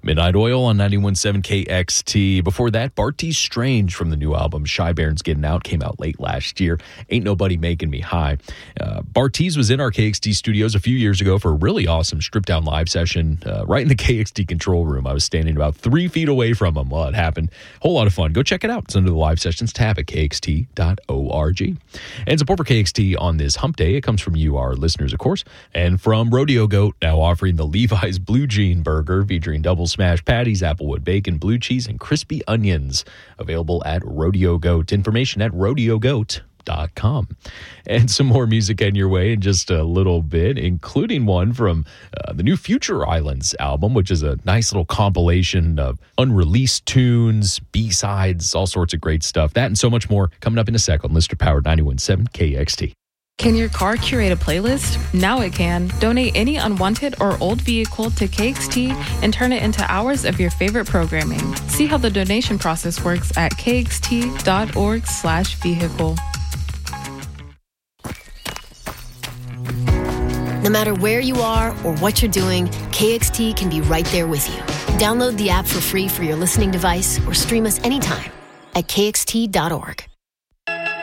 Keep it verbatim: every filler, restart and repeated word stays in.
Midnight Oil on ninety-one point seven K X T. Before that, Barty Strange from the new album Shy Baron's Getting Out came out late last year. Ain't Nobody Making Me High. Uh, Barty's was in our K X T studios a few years ago for a really awesome stripped down live session uh, right in the K X T control room. I was standing about three feet away from him while it happened. Whole lot of fun. Go check it out. It's under the live sessions tab at K X T dot org. And support for K X T on this hump day, it comes from you, our listeners, of course, and from Rodeo Goat, now offering the Levi's Blue Jean Burger featuring double smash patties, applewood bacon, blue cheese, and crispy onions. Available at Rodeo Goat. Information at rodeo goat dot com. And some more music in your way in just a little bit, including one from uh, the new Future Islands album, which is a nice little compilation of unreleased tunes, B-sides, all sorts of great stuff. That and so much more coming up in a second. Listener Powered ninety-one point seven K X T. Can your car curate a playlist? Now it can. Donate any unwanted or old vehicle to K X T and turn it into hours of your favorite programming. See how the donation process works at K X T dot org slash vehicle. No matter where you are or what you're doing, K X T can be right there with you. Download the app for free for your listening device or stream us anytime at K X T dot org.